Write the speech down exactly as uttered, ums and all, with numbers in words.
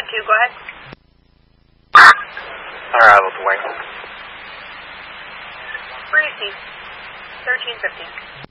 two, go ahead. Arrival to Wing. Three C, thirteen fifteen.